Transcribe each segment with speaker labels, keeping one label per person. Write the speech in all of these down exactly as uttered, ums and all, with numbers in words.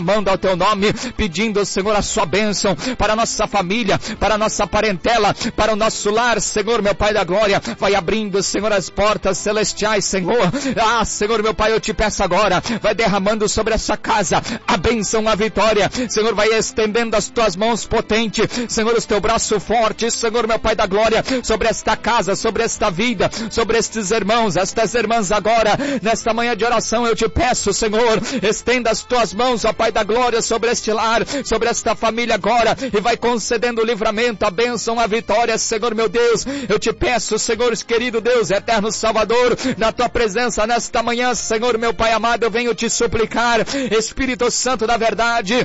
Speaker 1: Manda o teu nome, pedindo, Senhor, a sua bênção para a nossa família, para a nossa parentela, para o nosso lar, Senhor, meu Pai da glória. Vai abrindo, Senhor, as portas celestiais, Senhor. Ah, Senhor, meu Pai, eu te peço agora, vai derramando sobre essa casa a bênção, a vitória. Senhor, vai estendendo as tuas mãos potentes, Senhor, o teu braço forte, Senhor, meu Pai da glória, sobre esta casa, sobre esta vida, sobre estes irmãos, estas irmãs agora, nesta manhã de oração, eu te peço, Senhor, estenda as tuas mãos, ó Pai da glória, sobre este lar, sobre esta família agora, e vai concedendo o livramento, a bênção, a vitória, Senhor meu Deus. Eu te peço, Senhor querido Deus, eterno Salvador, na tua presença nesta manhã, Senhor meu Pai amado, eu venho te suplicar, Espírito Santo da verdade.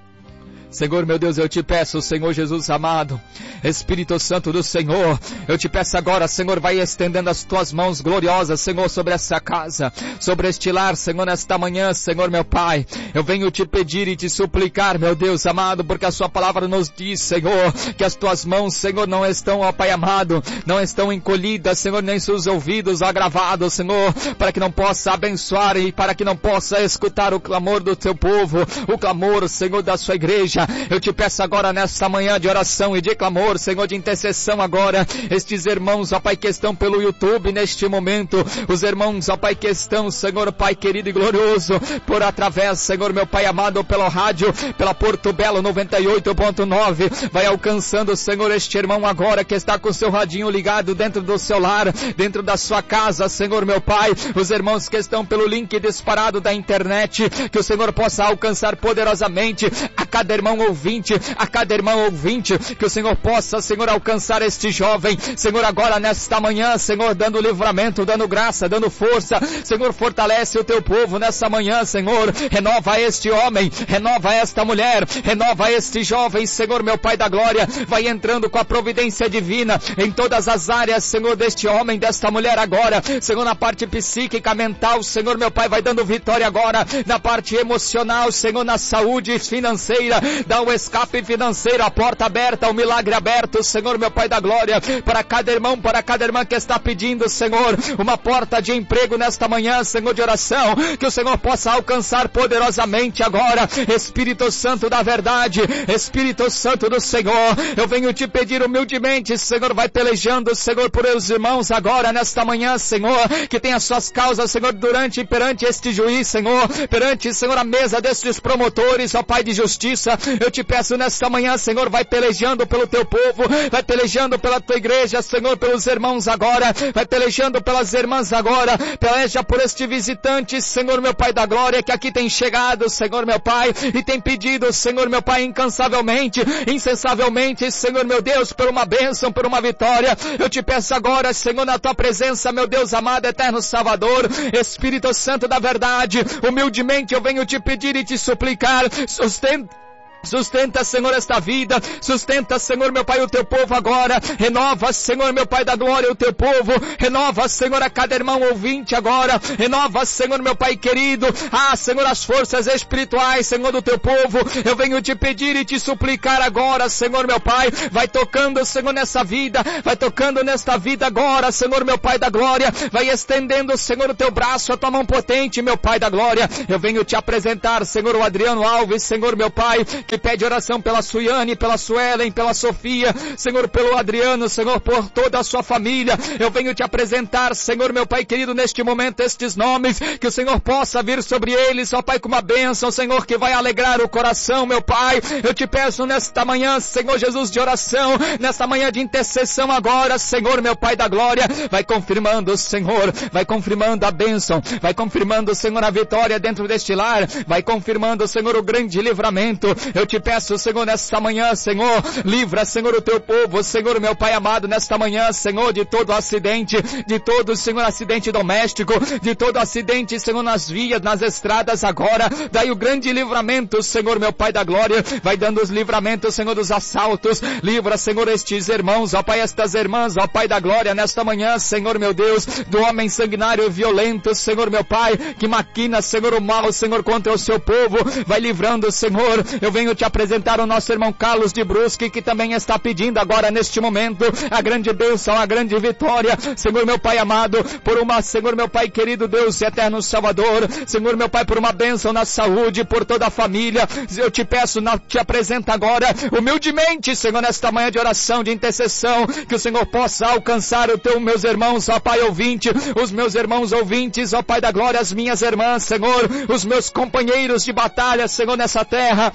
Speaker 1: Senhor meu Deus, eu te peço, Senhor Jesus amado, Espírito Santo do Senhor, eu te peço agora, Senhor, vai estendendo as tuas mãos gloriosas, Senhor, sobre essa casa, sobre este lar, Senhor, nesta manhã, Senhor meu Pai. Eu venho te pedir e te suplicar, meu Deus amado, porque a sua palavra nos diz, Senhor, que as tuas mãos, Senhor, não estão, ó Pai amado, não estão encolhidas, Senhor, nem seus ouvidos agravados, Senhor, para que não possa abençoar e para que não possa escutar o clamor do teu povo, o clamor, Senhor, da sua igreja. Eu te peço agora nesta manhã de oração e de clamor, Senhor, de intercessão agora, estes irmãos, ó Pai, que estão pelo YouTube neste momento, os irmãos, ó Pai, que estão, Senhor, Pai querido e glorioso, por através, Senhor, meu Pai amado, pela rádio, pela Porto Belo noventa e oito ponto nove, vai alcançando, Senhor, este irmão agora que está com o seu radinho ligado dentro do seu lar, dentro da sua casa, Senhor, meu Pai, os irmãos que estão pelo link disparado da internet, que o Senhor possa alcançar poderosamente a cada irmão ouvinte, a cada irmão ouvinte, que o Senhor possa, Senhor, alcançar este jovem, Senhor, agora nesta manhã, Senhor, dando livramento, dando graça, dando força, Senhor, fortalece o teu povo nessa manhã, Senhor, renova este homem, renova esta mulher, renova este jovem, Senhor, meu Pai da glória, vai entrando com a providência divina em todas as áreas, Senhor, deste homem, desta mulher agora, Senhor, na parte psíquica, mental, Senhor, meu Pai, vai dando vitória agora, na parte emocional, Senhor, na saúde financeira, dá um escape financeiro, a porta aberta, o milagre aberto, Senhor, meu Pai da glória, para cada irmão, para cada irmã que está pedindo, Senhor, uma porta de emprego nesta manhã, Senhor, de oração, que o Senhor possa alcançar poderosamente agora, Espírito Santo da verdade, Espírito Santo do Senhor, eu venho te pedir humildemente, Senhor, vai pelejando, Senhor, por os irmãos agora, nesta manhã, Senhor, que tem as suas causas, Senhor, durante e perante este juiz, Senhor, perante, Senhor, a mesa destes promotores, ó Pai de justiça, eu te peço nesta manhã, Senhor, vai pelejando pelo teu povo, vai pelejando pela tua igreja, Senhor, pelos irmãos agora, vai pelejando pelas irmãs agora, peleja por este visitante, Senhor, meu Pai da glória, que aqui tem chegado, Senhor, meu Pai, e tem pedido, Senhor, meu Pai, incansavelmente, insensavelmente, Senhor, meu Deus, por uma bênção, por uma vitória. Eu te peço agora, Senhor, na tua presença, meu Deus amado, eterno Salvador, Espírito Santo da verdade, humildemente eu venho te pedir e te suplicar, sustenta Sustenta, Senhor, esta vida, sustenta, Senhor, meu Pai, o teu povo agora, renova, Senhor, meu Pai da glória, o teu povo, renova, Senhor, a cada irmão ouvinte agora, renova, Senhor, meu Pai querido, ah, Senhor, as forças espirituais, Senhor, do teu povo, eu venho te pedir e te suplicar agora, Senhor, meu Pai, vai tocando, Senhor, nessa vida, vai tocando nesta vida agora, Senhor, meu Pai da glória, vai estendendo, Senhor, o teu braço, a tua mão potente, meu Pai da glória, eu venho te apresentar, Senhor, o Adriano Alves, Senhor, meu Pai, que pede oração pela Suiane, pela Suelen, pela Sofia, Senhor, pelo Adriano, Senhor, por toda a sua família, eu venho te apresentar, Senhor, meu Pai querido, neste momento, estes nomes, que o Senhor possa vir sobre eles, ó Pai, com uma bênção, Senhor, que vai alegrar o coração, meu Pai, eu te peço nesta manhã, Senhor Jesus, de oração, nesta manhã de intercessão agora, Senhor, meu Pai da glória, vai confirmando, Senhor, vai confirmando a bênção, vai confirmando, Senhor, a vitória dentro deste lar, vai confirmando, Senhor, o grande livramento, eu te peço, Senhor, nesta manhã, Senhor, livra, Senhor, o teu povo, Senhor, meu Pai amado, nesta manhã, Senhor, de todo acidente, de todo, Senhor, acidente doméstico, de todo acidente, Senhor, nas vias, nas estradas agora, daí o grande livramento, Senhor, meu Pai da glória, vai dando os livramentos, Senhor, dos assaltos, livra, Senhor, estes irmãos, ó Pai, estas irmãs, ó Pai da glória, nesta manhã, Senhor, meu Deus, do homem sanguinário e violento, Senhor, meu Pai, que maquina, Senhor, o mal, Senhor, contra o seu povo, vai livrando, Senhor, eu venho venho te apresentar o nosso irmão Carlos de Brusque, que também está pedindo agora neste momento a grande bênção, a grande vitória, Senhor meu Pai amado, por uma, Senhor meu Pai querido Deus eterno Salvador, Senhor meu Pai, por uma bênção na saúde, por toda a família. Eu te peço, te apresento agora humildemente, Senhor, nesta manhã de oração, de intercessão, que o Senhor possa alcançar o teu, meus irmãos, ó Pai ouvinte, os meus irmãos ouvintes, ó Pai da glória, as minhas irmãs, Senhor, os meus companheiros de batalha, Senhor, nessa terra.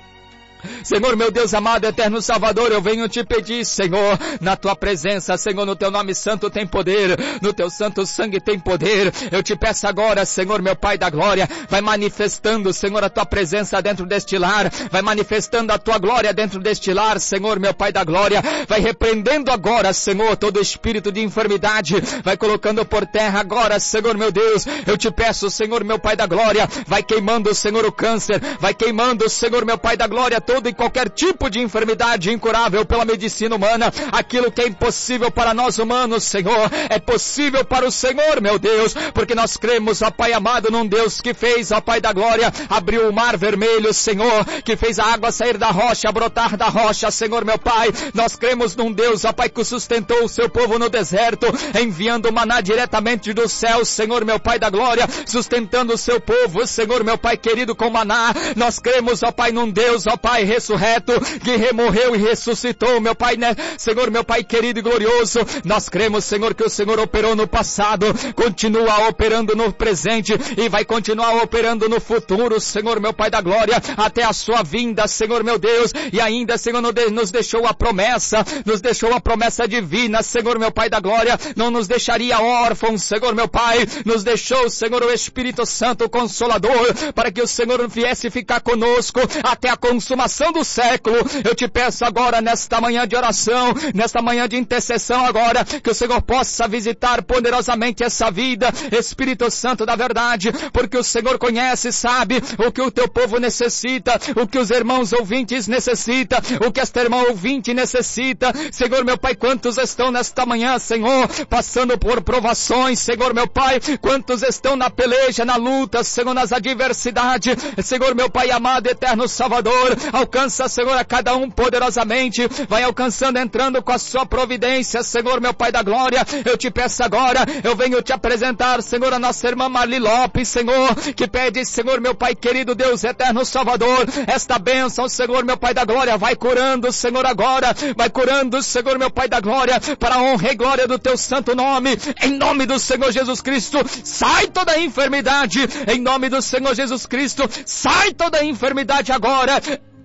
Speaker 1: Senhor, meu Deus amado, eterno Salvador, eu venho te pedir, Senhor, na tua presença, Senhor, no teu nome santo tem poder, no teu santo sangue tem poder. Eu te peço agora, Senhor, meu Pai da glória, vai manifestando, Senhor, a tua presença dentro deste lar, vai manifestando a tua glória dentro deste lar, Senhor, meu Pai da glória, vai repreendendo agora, Senhor, todo espírito de enfermidade, vai colocando por terra agora, Senhor, meu Deus. Eu te peço, Senhor, meu Pai da glória, vai queimando, Senhor, o câncer, vai queimando, Senhor, meu Pai da glória, todo e qualquer tipo de enfermidade incurável pela medicina humana. Aquilo que é impossível para nós humanos, Senhor, é possível para o Senhor, meu Deus, porque nós cremos, ó Pai amado, num Deus que fez, ó Pai da glória, abriu o mar vermelho, Senhor, que fez a água sair da rocha, brotar da rocha, Senhor, meu Pai. Nós cremos num Deus, ó Pai, que sustentou o seu povo no deserto, enviando o maná diretamente do céu, Senhor, meu Pai da glória, sustentando o seu povo, Senhor, meu Pai querido, com maná. Nós cremos, ó Pai, num Deus, ó Pai, ressurreto, que remorreu e ressuscitou, meu Pai, né? Senhor, meu Pai querido e glorioso. Nós cremos, Senhor, que o Senhor operou no passado, continua operando no presente e vai continuar operando no futuro, Senhor, meu Pai da glória, até a sua vinda, Senhor, meu Deus. E ainda, Senhor, nos deixou a promessa, nos deixou a promessa divina, Senhor, meu Pai da glória, não nos deixaria órfãos, Senhor, meu Pai, nos deixou, Senhor, o Espírito Santo, o Consolador, para que o Senhor viesse ficar conosco até a consumação do século. Eu te peço agora, nesta manhã de oração, nesta manhã de intercessão agora, que o Senhor possa visitar poderosamente essa vida, Espírito Santo da verdade, porque o Senhor conhece, sabe o que o teu povo necessita, o que os irmãos ouvintes necessitam, o que esta irmã ouvinte necessita. Senhor, meu Pai, quantos estão nesta manhã, Senhor, passando por provações, Senhor, meu Pai, quantos estão na peleja, na luta, Senhor, nas adversidades, Senhor, meu Pai amado, eterno Salvador, alcança, Senhor, a cada um poderosamente, vai alcançando, entrando com a sua providência, Senhor, meu Pai da glória. Eu te peço agora, eu venho te apresentar, Senhor, a nossa irmã Marli Lopes, Senhor, que pede, Senhor, meu Pai querido, Deus eterno Salvador, esta bênção, Senhor, meu Pai da glória, vai curando, Senhor, agora, vai curando, Senhor, meu Pai da glória, para a honra e glória do teu santo nome, em nome do Senhor Jesus Cristo. Sai toda a enfermidade, em nome do Senhor Jesus Cristo, sai toda a enfermidade agora,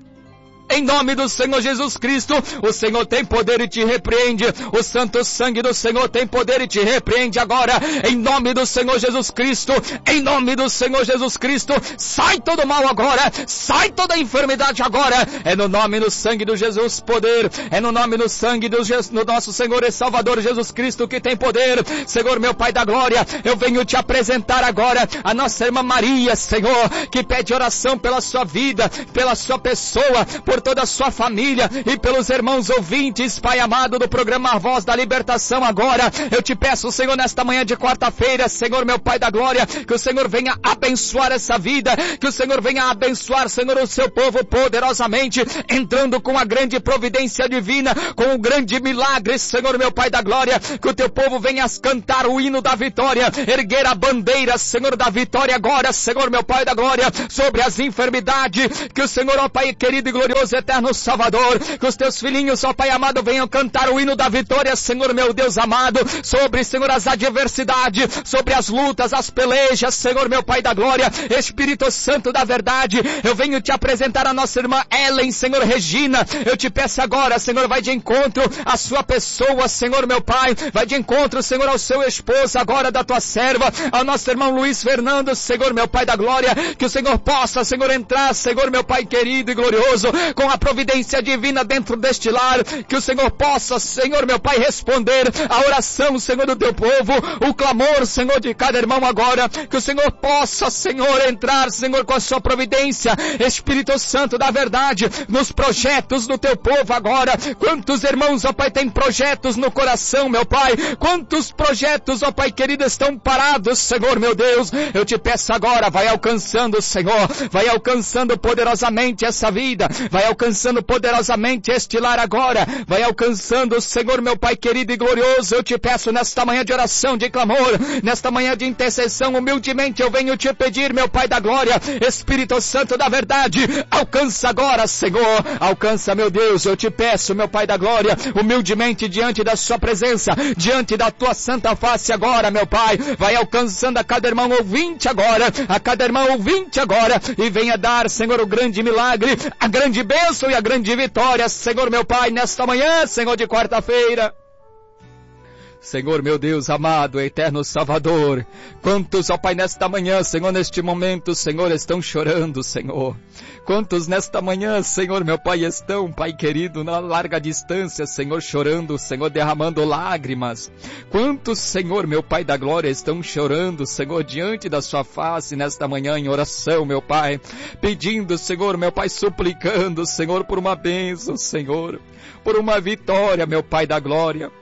Speaker 1: em nome do Senhor Jesus Cristo. O Senhor tem poder e te repreende. O santo sangue do Senhor tem poder e te repreende agora. Em nome do Senhor Jesus Cristo. Em nome do Senhor Jesus Cristo. Sai todo mal agora. Sai toda enfermidade agora. É no nome do sangue do Jesus poder. É no nome do sangue do, do nosso Senhor e Salvador Jesus Cristo que tem poder. Senhor, meu Pai da glória, eu venho te apresentar agora a nossa irmã Maria, Senhor, que pede oração pela sua vida, pela sua pessoa, por toda a sua família e pelos irmãos ouvintes, Pai amado, do programa Voz da Libertação agora. Eu te peço, Senhor, nesta manhã de quarta-feira, Senhor, meu Pai da glória, que o Senhor venha abençoar essa vida, que o Senhor venha abençoar, Senhor, o seu povo poderosamente, entrando com a grande providência divina, com o grande milagre, Senhor, meu Pai da glória, que o teu povo venha cantar o hino da vitória, erguer a bandeira, Senhor, da vitória agora, Senhor, meu Pai da glória, sobre as enfermidades, que o Senhor, ó Pai querido e glorioso, eterno Salvador, que os teus filhinhos, ó Pai amado, venham cantar o hino da vitória, Senhor, meu Deus amado, sobre, Senhor, as adversidades, sobre as lutas, as pelejas, Senhor, meu Pai da glória, Espírito Santo da verdade. Eu venho te apresentar a nossa irmã Ellen, Senhor, Regina. Eu te peço agora, Senhor, vai de encontro à sua pessoa, Senhor, meu Pai, vai de encontro, Senhor, ao seu esposo agora da tua serva, ao nosso irmão Luiz Fernando, Senhor, meu Pai da glória, que o Senhor possa, Senhor, entrar, Senhor, meu Pai querido e glorioso, com a providência divina dentro deste lar, que o Senhor possa, Senhor meu Pai, responder a oração, Senhor, do teu povo, o clamor, Senhor, de cada irmão agora, que o Senhor possa, Senhor, entrar, Senhor, com a sua providência, Espírito Santo da verdade, nos projetos do teu povo agora. Quantos irmãos, ó Pai, têm projetos no coração, meu Pai, quantos projetos, ó Pai querido, estão parados, Senhor meu Deus, eu te peço agora, vai alcançando, Senhor, vai alcançando poderosamente essa vida, vai alcançando poderosamente este lar agora, vai alcançando, Senhor meu Pai querido e glorioso. Eu te peço nesta manhã de oração, de clamor, nesta manhã de intercessão, humildemente eu venho te pedir, meu Pai da glória, Espírito Santo da verdade, alcança agora, Senhor, alcança, meu Deus, eu te peço, meu Pai da glória, humildemente diante da sua presença, diante da tua santa face agora, meu Pai, vai alcançando a cada irmão ouvinte agora, a cada irmão ouvinte agora, e venha dar, Senhor, o grande milagre, a grande bênção e a grande vitória, Senhor meu Pai, nesta manhã, Senhor, de quarta-feira. Senhor meu Deus amado, eterno Salvador, quantos, ó Pai, nesta manhã, Senhor, neste momento, Senhor, estão chorando, Senhor. Quantos nesta manhã, Senhor, meu Pai, estão, Pai querido, na larga distância, Senhor, chorando, Senhor, derramando lágrimas. Quantos, Senhor, meu Pai da glória, estão chorando, Senhor, diante da sua face, nesta manhã, em oração, meu Pai, pedindo, Senhor, meu Pai, suplicando, Senhor, por uma bênção, Senhor, por uma vitória, meu Pai da glória,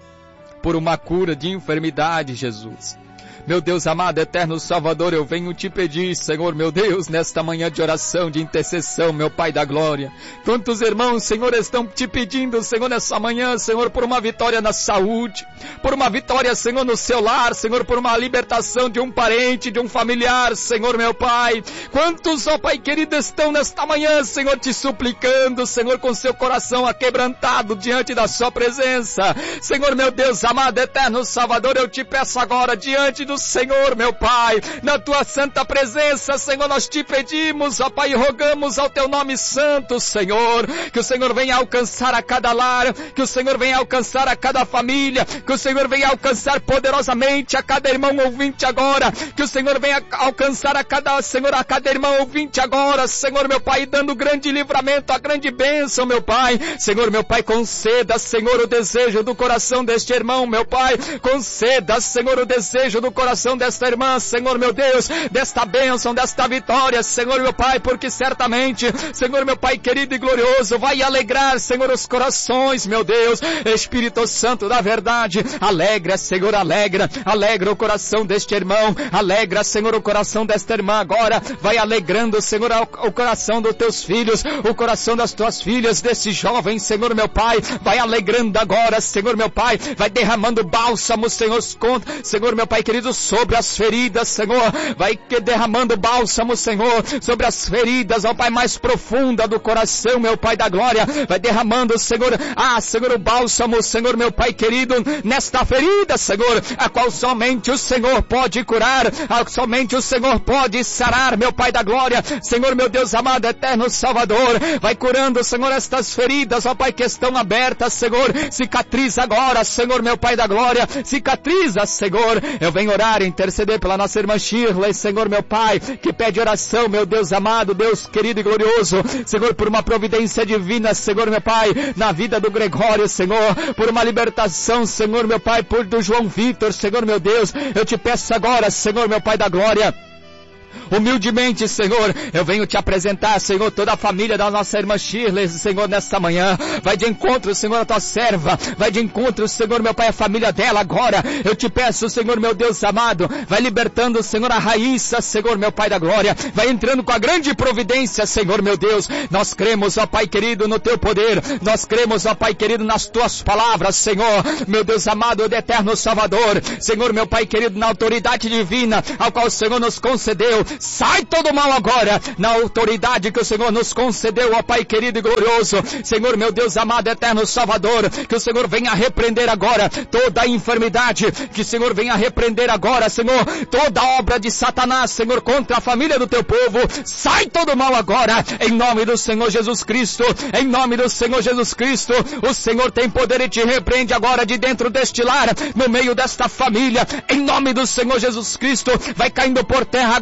Speaker 1: por uma cura de enfermidade, Jesus. Meu Deus amado, eterno Salvador, eu venho te pedir, Senhor, meu Deus, nesta manhã de oração, de intercessão, meu Pai da glória. Quantos irmãos, Senhor, estão te pedindo, Senhor, nessa manhã, Senhor, por uma vitória na saúde, por uma vitória, Senhor, no seu lar, Senhor, por uma libertação de um parente, de um familiar, Senhor, meu Pai. Quantos, ó Pai querido, estão nesta manhã, Senhor, te suplicando, Senhor, com seu coração aquebrantado diante da sua presença. Senhor, meu Deus amado, eterno Salvador, eu te peço agora, diante do Senhor, meu Pai, na tua santa presença, Senhor, nós te pedimos, ó Pai, e rogamos ao teu nome santo, Senhor, que o Senhor venha alcançar a cada lar, que o Senhor venha alcançar a cada família, que o Senhor venha alcançar poderosamente a cada irmão ouvinte agora, que o Senhor venha alcançar a cada, Senhor, a cada irmão ouvinte agora, Senhor, meu Pai, dando grande livramento, a grande bênção, meu Pai. Senhor, meu Pai, conceda, Senhor, o desejo do coração deste irmão, meu Pai, conceda, Senhor, o desejo do coração desta irmã, Senhor meu Deus, desta bênção, desta vitória, Senhor meu Pai, porque certamente, Senhor meu Pai querido e glorioso, vai alegrar, Senhor, os corações, meu Deus, Espírito Santo da verdade, alegra, Senhor, alegra, alegra o coração deste irmão, alegra, Senhor, o coração desta irmã agora, vai alegrando, Senhor, o coração dos teus filhos, o coração das tuas filhas, desse jovem, Senhor meu Pai, vai alegrando agora, Senhor meu Pai, vai derramando bálsamo, Senhor, Senhor meu Pai querido, sobre as feridas, Senhor, vai derramando bálsamo, Senhor, sobre as feridas, ó Pai, mais profunda do coração, meu Pai da glória, vai derramando, Senhor, ah, Senhor, o bálsamo, Senhor, meu Pai querido, nesta ferida, Senhor, a qual somente o Senhor pode curar, a somente o Senhor pode sarar, meu Pai da glória, Senhor, meu Deus amado, eterno Salvador, vai curando, Senhor, estas feridas, ó Pai, que estão abertas, Senhor, cicatriza agora, Senhor, meu Pai da glória, cicatriza, Senhor, eu venho orar, interceder pela nossa irmã Shirley, Senhor meu Pai, que pede oração, meu Deus amado, Deus querido e glorioso, Senhor, por uma providência divina, Senhor meu Pai, na vida do Gregório, Senhor, por uma libertação, Senhor meu Pai, por do João Vitor, Senhor meu Deus, eu te peço agora, Senhor meu Pai da glória, humildemente, Senhor, eu venho te apresentar, Senhor, toda a família da nossa irmã Shirley, Senhor, nesta manhã, vai de encontro, Senhor, a tua serva, vai de encontro, Senhor, meu Pai, a família dela agora, eu te peço, Senhor, meu Deus amado, vai libertando, Senhor, a Raíssa, Senhor, meu Pai da glória, vai entrando com a grande providência, Senhor, meu Deus, nós cremos, ó Pai querido, no teu poder, nós cremos, ó Pai querido, nas tuas palavras, Senhor, meu Deus amado, do eterno Salvador, Senhor, meu Pai querido, na autoridade divina, ao qual o Senhor nos concedeu, sai todo mal agora, na autoridade que o Senhor nos concedeu, ó Pai querido e glorioso, Senhor, meu Deus amado, eterno Salvador, que o Senhor venha repreender agora toda a enfermidade, que o Senhor venha repreender agora, Senhor, toda a obra de Satanás, Senhor, contra a família do teu povo, sai todo mal agora, em nome do Senhor Jesus Cristo, em nome do Senhor Jesus Cristo, o Senhor tem poder e te repreende agora de dentro deste lar, no meio desta família, em nome do Senhor Jesus Cristo, vai caindo por terra agora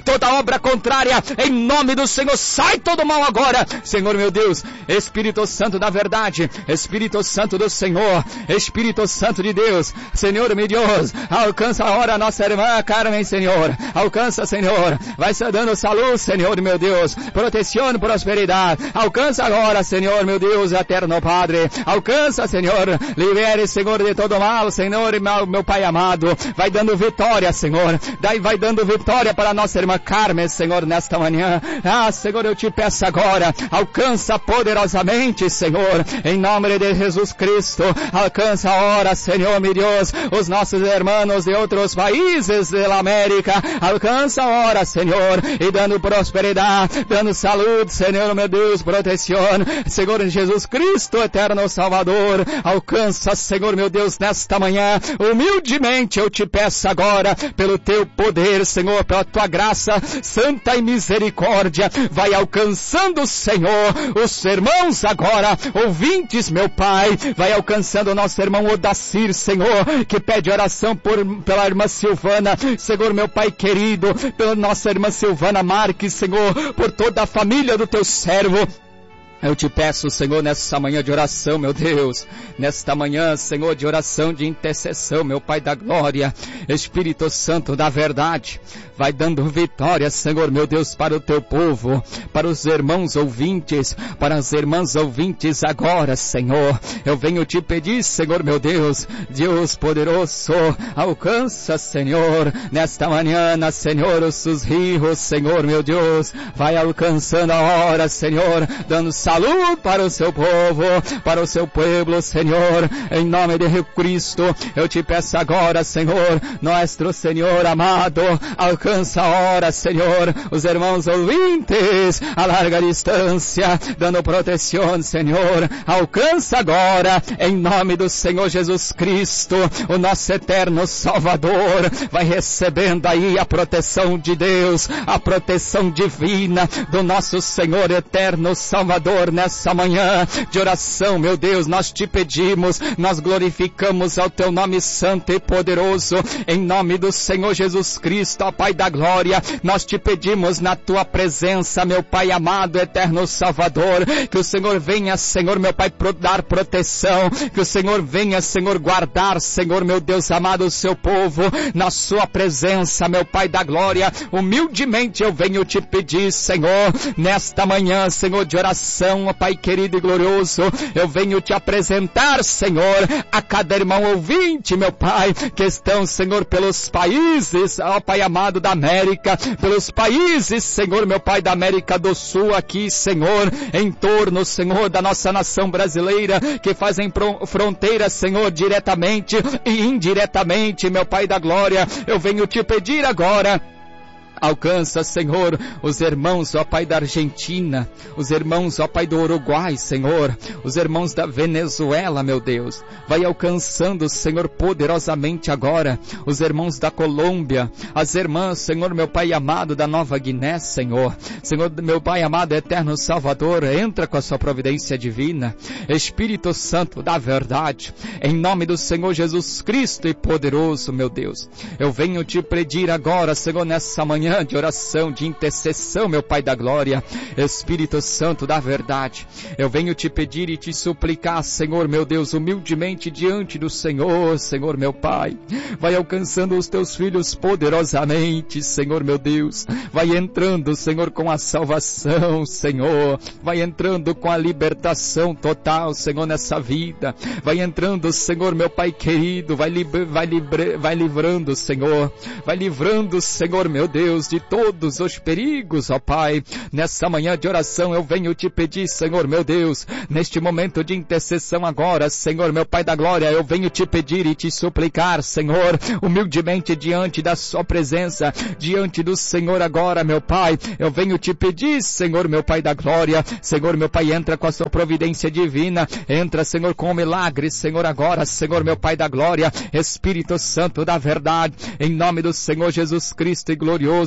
Speaker 1: toda obra contrária, em nome do Senhor, sai todo mal agora, Senhor meu Deus, Espírito Santo da verdade, Espírito Santo do Senhor, Espírito Santo de Deus, Senhor meu Deus, alcança agora a nossa irmã Carmen, Senhor, alcança, Senhor, vai se dando saúde, Senhor meu Deus, proteção, prosperidade, alcança agora, Senhor meu Deus, eterno Padre, alcança, Senhor, libere, Senhor, de todo mal, Senhor, meu, meu Pai amado, vai dando vitória, Senhor, daí vai dando vitória para a nossa irmã Carmen, Senhor, nesta manhã, ah, Senhor, eu te peço agora, alcança poderosamente, Senhor, em nome de Jesus Cristo, alcança agora, Senhor, meu Deus, os nossos irmãos de outros países da América, alcança agora, Senhor, e dando prosperidade, dando saúde, Senhor, meu Deus, proteção, Senhor Jesus Cristo, eterno Salvador, alcança, Senhor, meu Deus, nesta manhã, humildemente eu te peço agora, pelo teu poder, Senhor, pela tua graça, santa e misericórdia, vai alcançando, Senhor, os irmãos agora, ouvintes, meu Pai, vai alcançando o nosso irmão Odacir, Senhor, que pede oração por, pela irmã Silvana, Senhor, meu Pai querido, pela nossa irmã Silvana Marques, Senhor, por toda a família do teu servo. Eu te peço, Senhor, nessa manhã de oração, meu Deus, nesta manhã, Senhor, de oração, de intercessão, meu Pai da glória, Espírito Santo da verdade, vai dando vitória, Senhor, meu Deus, para o teu povo, para os irmãos ouvintes, para as irmãs ouvintes agora, Senhor, eu venho te pedir, Senhor, meu Deus, Deus poderoso, alcança, Senhor, nesta manhã, Senhor, os seus rios, Senhor, meu Deus, vai alcançando a hora, Senhor, dando saúde para o seu povo, para o seu povo, Senhor, em nome de Cristo, eu te peço agora, Senhor, nosso Senhor amado, alcança a hora, Senhor, os irmãos ouvintes, a larga distância, dando proteção, Senhor, alcança agora, em nome do Senhor Jesus Cristo, o nosso eterno Salvador, vai recebendo aí a proteção de Deus, a proteção divina do nosso Senhor eterno Salvador, nessa manhã de oração, meu Deus, nós te pedimos, nós glorificamos ao teu nome santo e poderoso, em nome do Senhor Jesus Cristo, ó Pai da glória, nós te pedimos na tua presença, meu Pai amado, eterno Salvador, que o Senhor venha, Senhor, meu Pai, dar proteção, que o Senhor venha, Senhor, guardar, Senhor, meu Deus amado, o seu povo, na sua presença, meu Pai da glória, humildemente eu venho te pedir, Senhor, nesta manhã, Senhor, de oração, ó Pai querido e glorioso, eu venho te apresentar, Senhor, a cada irmão ouvinte, meu Pai, que estão, Senhor, pelos países, ó Pai amado da América, pelos países, Senhor, meu Pai da América do Sul aqui, Senhor, em torno, Senhor, da nossa nação brasileira, que fazem fronteira, Senhor, diretamente e indiretamente, meu Pai da glória, eu venho te pedir agora, alcança, Senhor, os irmãos, ó Pai da Argentina, os irmãos, ó Pai do Uruguai, Senhor, os irmãos da Venezuela, meu Deus, vai alcançando, Senhor, poderosamente agora, os irmãos da Colômbia, as irmãs, Senhor, meu Pai amado, da Nova Guiné, Senhor, Senhor, meu Pai amado, eterno Salvador, entra com a sua providência divina, Espírito Santo da verdade, em nome do Senhor Jesus Cristo e poderoso, meu Deus, eu venho te pedir agora, Senhor, nessa manhã, de oração, de intercessão, meu Pai da glória, Espírito Santo da verdade, eu venho te pedir e te suplicar, Senhor, meu Deus, humildemente diante do Senhor, Senhor, meu Pai, vai alcançando os teus filhos poderosamente, Senhor, meu Deus, vai entrando, Senhor, com a salvação, Senhor, vai entrando com a libertação total, Senhor, nessa vida, vai entrando, Senhor, meu Pai querido, vai, liber, vai, libre, vai livrando, Senhor, vai livrando, Senhor, meu Deus, de todos os perigos, ó Pai, nessa manhã de oração eu venho te pedir, Senhor, meu Deus, neste momento de intercessão agora, Senhor, meu Pai da glória, eu venho te pedir e te suplicar, Senhor, humildemente diante da sua presença, diante do Senhor agora, meu Pai, eu venho te pedir, Senhor, meu Pai da glória, Senhor, meu Pai, entra com a sua providência divina, entra, Senhor, com o milagre, Senhor, agora, Senhor, meu Pai da glória, Espírito Santo da verdade, em nome do Senhor Jesus Cristo e glorioso,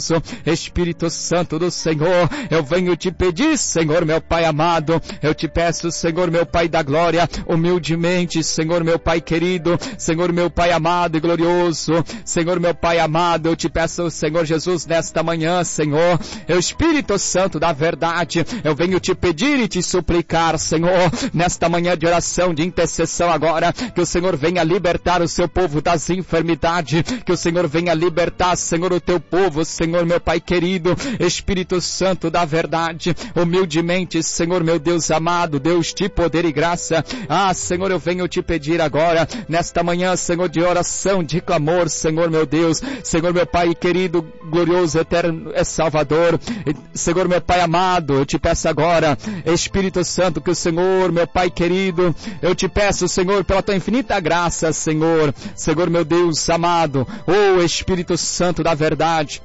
Speaker 1: glorioso, Espírito Santo do Senhor, eu venho te pedir, Senhor, meu Pai amado, eu te peço, Senhor, meu Pai da glória, humildemente, Senhor, meu Pai querido, Senhor, meu Pai amado e glorioso, Senhor, meu Pai amado, eu te peço, Senhor Jesus, nesta manhã, Senhor, eu, Espírito Santo da verdade, eu venho te pedir e te suplicar, Senhor, nesta manhã de oração, de intercessão agora, que o Senhor venha libertar o seu povo das enfermidades, que o Senhor venha libertar, Senhor, o teu povo, Senhor, meu Pai querido, Espírito Santo da verdade, humildemente, Senhor, meu Deus amado, Deus de poder e graça, ah, Senhor, eu venho te pedir agora, nesta manhã, Senhor, de oração, de clamor, Senhor, meu Deus, Senhor, meu Pai querido, glorioso, eterno, é Salvador, Senhor, meu Pai amado, eu te peço agora, Espírito Santo, que o Senhor, meu Pai querido, eu te peço, Senhor, pela tua infinita graça, Senhor, Senhor, meu Deus amado, oh Espírito Santo da verdade,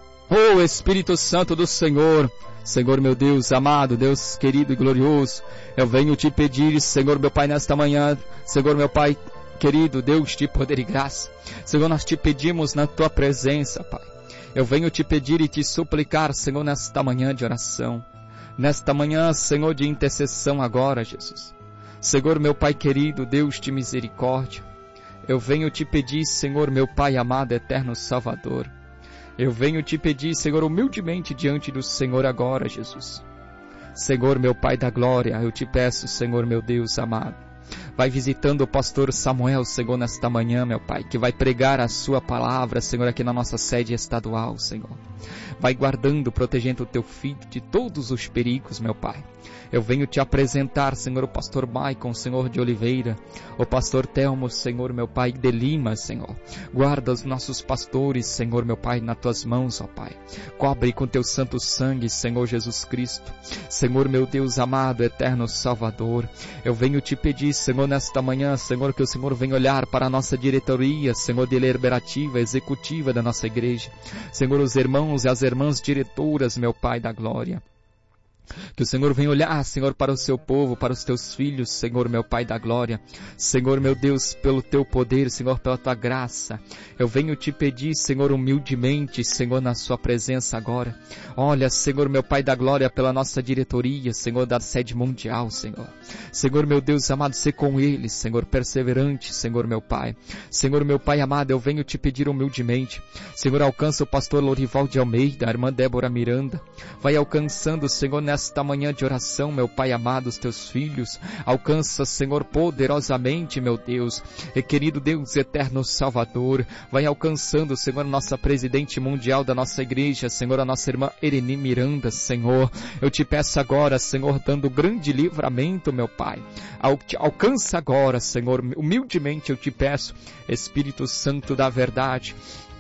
Speaker 1: oh Espírito Santo do Senhor, Senhor, meu Deus amado, Deus querido e glorioso, eu venho te pedir, Senhor, meu Pai, nesta manhã, Senhor, meu Pai querido, Deus de poder e graça, Senhor, nós te pedimos na tua presença, Pai, eu venho te pedir e te suplicar, Senhor, nesta manhã de oração, nesta manhã, Senhor, de intercessão agora, Jesus, Senhor, meu Pai querido, Deus de misericórdia, eu venho te pedir, Senhor, meu Pai amado, eterno Salvador, eu venho te pedir, Senhor, humildemente diante do Senhor agora, Jesus, Senhor, meu Pai da glória, eu te peço, Senhor, meu Deus amado, vai visitando o pastor Samuel, Senhor, nesta manhã, meu Pai, que vai pregar a sua palavra, Senhor, aqui na nossa sede estadual, Senhor. Vai guardando, protegendo o teu filho de todos os perigos, meu Pai. Eu venho te apresentar, Senhor, o pastor Maicon, Senhor de Oliveira, o pastor Telmo, Senhor, meu Pai, de Lima, Senhor. Guarda os nossos pastores, Senhor, meu Pai, nas tuas mãos, ó Pai. Cobre com teu santo sangue, Senhor Jesus Cristo. Senhor, meu Deus amado, eterno Salvador. Eu venho te pedir, Senhor, nesta manhã, Senhor, que o Senhor venha olhar para a nossa diretoria, Senhor, deliberativa, executiva da nossa igreja. Senhor, os irmãos e as irmãs diretoras, meu Pai da glória. Que o Senhor venha olhar, Senhor, para o seu povo, para os teus filhos, Senhor, meu Pai da glória. Senhor, meu Deus, pelo teu poder, Senhor, pela tua graça. Eu venho te pedir, Senhor, humildemente, Senhor, na sua presença agora. Olha, Senhor, meu Pai da glória, pela nossa diretoria, Senhor, da sede mundial, Senhor. Senhor, meu Deus amado, ser com eles, Senhor, perseverante, Senhor, meu Pai. Senhor, meu Pai amado, eu venho te pedir humildemente. Senhor, alcança o pastor Lorival de Almeida, a irmã Débora Miranda. Vai alcançando, Senhor, nesta manhã de oração, meu Pai amado, os teus filhos. Alcança, Senhor, poderosamente, meu Deus. E querido Deus eterno Salvador, vai alcançando, Senhor, nossa presidente mundial da nossa igreja, Senhor, a nossa irmã Ereni Miranda, Senhor. Eu te peço agora, Senhor, dando grande livramento, meu Pai. Al- alcança agora, Senhor, humildemente eu te peço, Espírito Santo da verdade.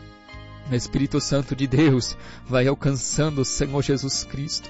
Speaker 1: Espírito Santo de Deus, vai alcançando, Senhor Jesus Cristo.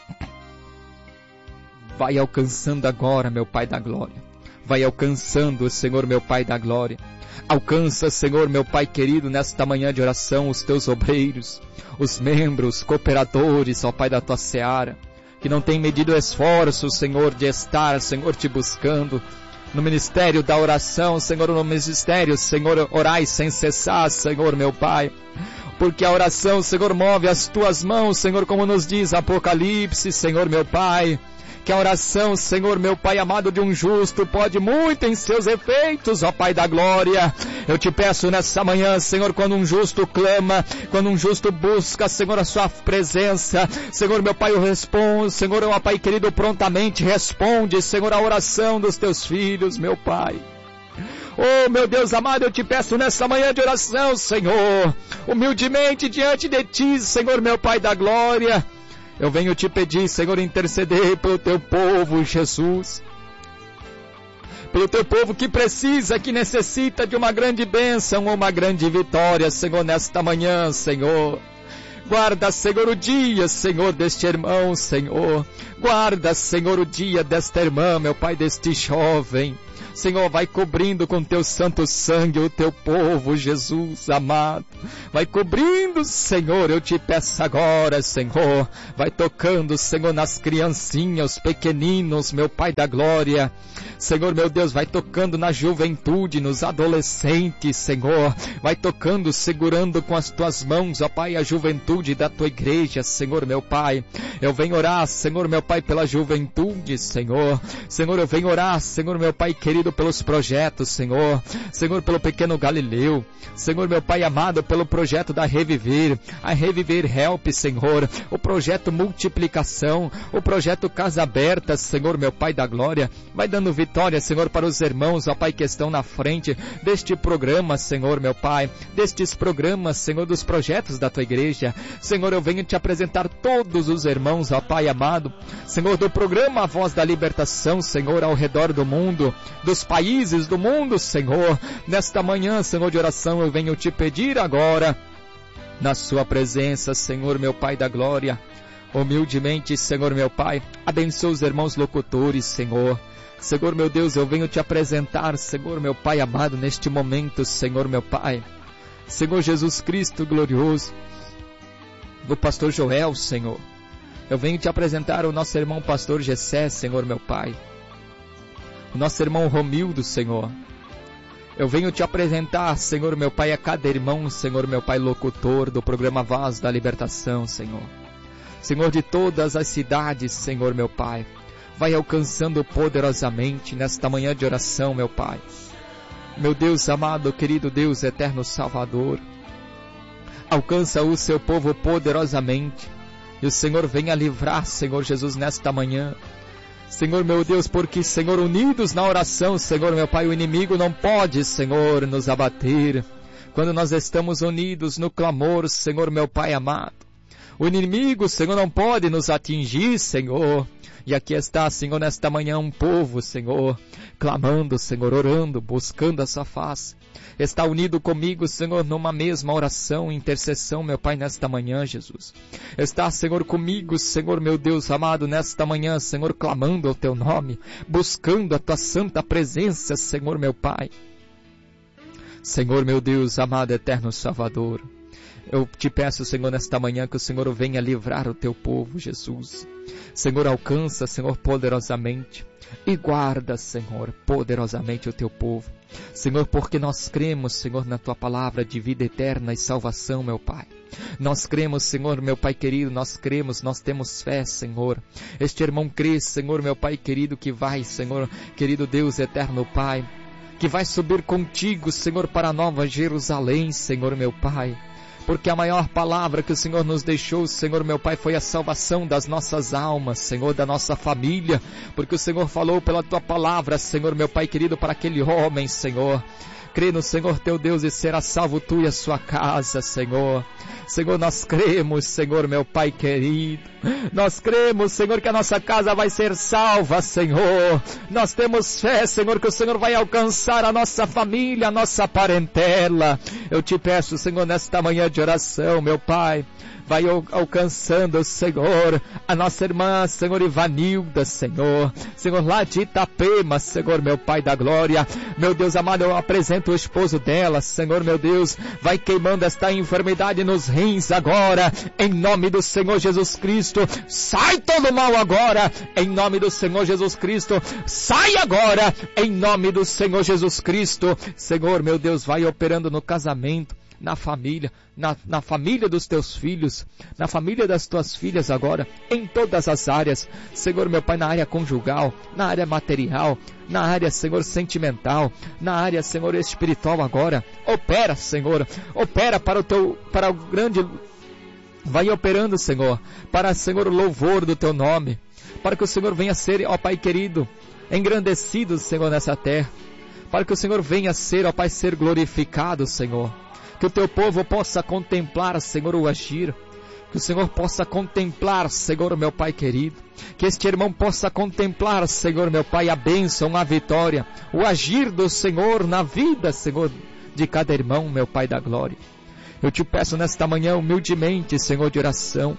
Speaker 1: Vai alcançando agora, meu Pai da glória. Vai alcançando, Senhor, meu Pai da glória. Alcança, Senhor, meu Pai querido, nesta manhã de oração, os teus obreiros, os membros, cooperadores, ó Pai da tua seara, que não tem medido esforço, Senhor, de estar, Senhor, te buscando, no ministério da oração, Senhor, no ministério, Senhor, orai sem cessar, Senhor, meu Pai. Porque a oração, Senhor, move as tuas mãos, Senhor, como nos diz Apocalipse, Senhor, meu Pai. Que a oração, Senhor, meu Pai amado, de um justo pode muito em seus efeitos, ó Pai da glória. Eu te peço nessa manhã, Senhor, quando um justo clama, quando um justo busca, Senhor, a sua presença, Senhor, meu Pai, eu respondo, Senhor, ó Pai querido, prontamente responde, Senhor, a oração dos teus filhos, meu Pai. Oh, meu Deus amado, eu te peço nessa manhã de oração, Senhor, humildemente diante de ti, Senhor, meu Pai da glória. Eu venho te pedir, Senhor, interceder pelo teu povo, Jesus. Pelo teu povo que precisa, que necessita de uma grande bênção, uma grande vitória, Senhor, nesta manhã, Senhor. Guarda, Senhor, o dia, Senhor, deste irmão, Senhor. Guarda, Senhor, o dia desta irmã, meu Pai, deste jovem. Senhor, vai cobrindo com teu santo sangue o teu povo, Jesus amado. Vai cobrindo, Senhor, eu te peço agora, Senhor. Vai tocando, Senhor, nas criancinhas, os pequeninos, meu Pai da glória. Senhor, meu Deus, vai tocando na juventude, nos adolescentes, Senhor. Vai tocando, segurando com as tuas mãos, ó Pai, a juventude da tua igreja, Senhor, meu Pai. Eu venho orar, Senhor, meu Pai, pela juventude, Senhor. Senhor, eu venho orar, Senhor, meu Pai querido, pelos projetos, Senhor. Senhor, pelo pequeno Galileu. Senhor, meu Pai amado, pelo projeto da Reviver. A Reviver Help, Senhor. O projeto Multiplicação. O projeto Casa Aberta, Senhor, meu Pai da glória. Vai dando vitória, Senhor, para os irmãos, ó Pai, que estão na frente deste programa, Senhor, meu Pai. Destes programas, Senhor, dos projetos da tua igreja. Senhor, eu venho te apresentar todos os irmãos, ó Pai amado. Senhor, do programa A Voz da Libertação, Senhor, ao redor do mundo, dos países do mundo, Senhor. Nesta manhã, Senhor, de oração, eu venho te pedir agora, na sua presença, Senhor, meu Pai da glória. Humildemente, Senhor, meu Pai, abençoa os irmãos locutores, Senhor. Senhor, meu Deus, eu venho te apresentar, Senhor, meu Pai amado, neste momento, Senhor, meu Pai. Senhor Jesus Cristo glorioso, o pastor Joel, Senhor. Eu venho te apresentar o nosso irmão pastor Gessé, Senhor, meu Pai. O nosso irmão Romildo, Senhor. Eu venho te apresentar, Senhor, meu Pai, a cada irmão, Senhor, meu Pai, locutor do programa Voz da Libertação, Senhor. Senhor, de todas as cidades, Senhor, meu Pai. Vai alcançando poderosamente nesta manhã de oração, meu Pai. Meu Deus amado, querido Deus, eterno Salvador. Alcança o seu povo poderosamente. E o Senhor venha livrar, Senhor Jesus, nesta manhã. Senhor, meu Deus, porque, Senhor, unidos na oração, Senhor, meu Pai, o inimigo não pode, Senhor, nos abater. Quando nós estamos unidos no clamor, Senhor, meu Pai amado. O inimigo, Senhor, não pode nos atingir, Senhor. E aqui está, Senhor, nesta manhã um povo, Senhor, clamando, Senhor, orando, buscando a sua face. Está unido comigo, Senhor, numa mesma oração, intercessão, meu Pai, nesta manhã, Jesus. Está, Senhor, comigo, Senhor, meu Deus amado, nesta manhã, Senhor, clamando ao teu nome, buscando a tua santa presença, Senhor, meu Pai. Senhor, meu Deus amado, eterno Salvador. Eu te peço, Senhor, nesta manhã que o Senhor venha livrar o teu povo, Jesus. Senhor, alcança, Senhor, poderosamente e guarda, Senhor, poderosamente o teu povo. Senhor, porque nós cremos, Senhor, na tua palavra de vida eterna e salvação, meu Pai. Nós cremos, Senhor, meu Pai querido, nós cremos, nós temos fé, Senhor. Este irmão crê, Senhor, meu Pai querido, que vai, Senhor, querido Deus eterno Pai, que vai subir contigo, Senhor, para a Nova Jerusalém, Senhor, meu Pai. Porque a maior palavra que o Senhor nos deixou, Senhor, meu Pai, foi a salvação das nossas almas, Senhor, da nossa família. Porque o Senhor falou pela tua palavra, Senhor, meu Pai querido, para aquele homem, Senhor. Crê no Senhor teu Deus e será salvo tu e a sua casa, Senhor. Senhor, nós cremos, Senhor, meu Pai querido. Nós cremos, Senhor, que a nossa casa vai ser salva, Senhor. Nós temos fé, Senhor, que o Senhor vai alcançar a nossa família, a nossa parentela. Eu te peço, Senhor, nesta manhã de oração, meu Pai, vai alcançando, Senhor, a nossa irmã, Senhor, Ivanilda, Senhor. Senhor, lá de Itapema, Senhor, meu Pai da glória. Meu Deus amado, eu apresento o esposo dela, Senhor, meu Deus. Vai queimando esta enfermidade nos rins agora, em nome do Senhor Jesus Cristo. Sai todo mal agora, em nome do Senhor Jesus Cristo. Sai agora, em nome do Senhor Jesus Cristo. Senhor, meu Deus, vai operando no casamento, na família, na, na família dos teus filhos, na família das tuas filhas agora, em todas as áreas, Senhor, meu Pai, na área conjugal, na área material, na área, Senhor, sentimental, na área, Senhor, espiritual agora. Opera, Senhor, opera para o teu, para o grande, vai operando, Senhor, para, Senhor, o louvor do teu nome, para que o Senhor venha ser, ó Pai querido, engrandecido, Senhor, nessa terra, para que o Senhor venha ser, ó Pai, ser glorificado, Senhor. Que o teu povo possa contemplar, Senhor, o agir. Que o Senhor possa contemplar, Senhor, meu Pai querido. Que este irmão possa contemplar, Senhor, meu Pai, a bênção, a vitória, o agir do Senhor na vida, Senhor, de cada irmão, meu Pai da glória. Eu te peço nesta manhã, humildemente, Senhor, de oração.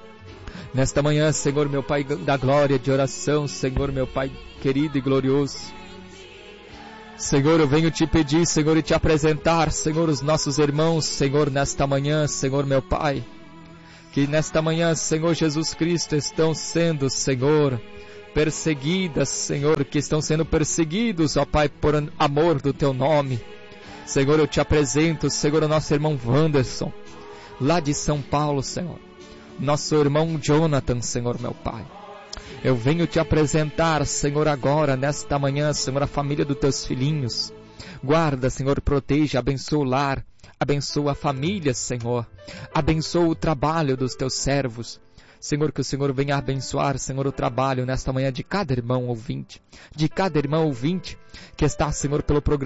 Speaker 1: Nesta manhã, Senhor, meu Pai da glória, de oração, Senhor, meu Pai querido e glorioso. Senhor, eu venho te pedir, Senhor, e te apresentar, Senhor, os nossos irmãos, Senhor, nesta manhã, Senhor, meu Pai, que nesta manhã, Senhor Jesus Cristo, estão sendo, Senhor, perseguidas, Senhor, que estão sendo perseguidos, ó Pai, por amor do Teu nome. Senhor, eu te apresento, Senhor, o nosso irmão Wanderson, lá de São Paulo, Senhor. Nosso irmão Jonathan, Senhor, meu Pai. Eu venho te apresentar, Senhor, agora, nesta manhã, Senhor, a família dos Teus filhinhos. Guarda, Senhor, proteja, abençoa o lar, abençoa a família, Senhor. Abençoa o trabalho dos Teus servos. Senhor, que o Senhor venha abençoar, Senhor, o trabalho nesta manhã de cada irmão ouvinte, de cada irmão ouvinte que está, Senhor, pelo programa